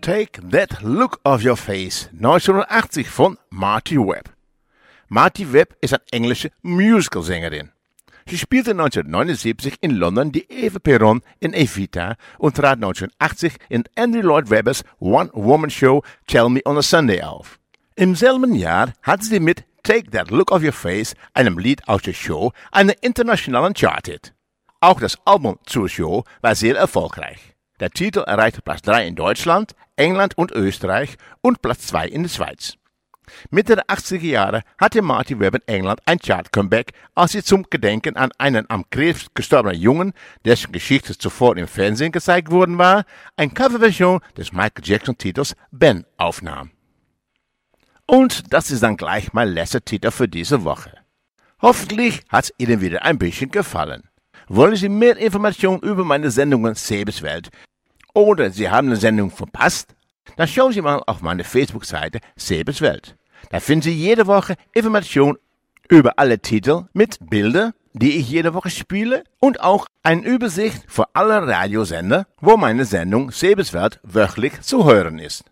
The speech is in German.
Take That Look Off Your Face, 1980 von Marty Webb. Marty Webb ist eine englische Musicalsängerin. Sie spielte 1979 in London die Eva Peron in Evita und trat 1980 in Andrew Lloyd Webbers One-Woman-Show Tell Me on a Sunday auf. Im selben Jahr hatte sie mit Take That Look Off Your Face, einem Lied aus der Show, einen internationalen Chart-Hit. Auch das Album zur Show war sehr erfolgreich. Der Titel erreichte Platz 3 in Deutschland, England und Österreich und Platz 2 in der Schweiz. Mitte der 80er Jahre hatte Marty Webb in England ein Chart-Comeback, als sie zum Gedenken an einen am Krebs gestorbenen Jungen, dessen Geschichte zuvor im Fernsehen gezeigt worden war, eine Coverversion des Michael Jackson-Titels Ben aufnahm. Und das ist dann gleich mein letzter Titel für diese Woche. Hoffentlich hat es Ihnen wieder ein bisschen gefallen. Wollen Sie mehr Informationen über meine Sendungen Sebeswelt oder Sie haben eine Sendung verpasst? Dann schauen Sie mal auf meine Facebook-Seite Sebeswelt. Da finden Sie jede Woche Informationen über alle Titel mit Bildern, die ich jede Woche spiele und auch eine Übersicht für alle Radiosender, wo meine Sendung Sebeswelt wöchentlich zu hören ist.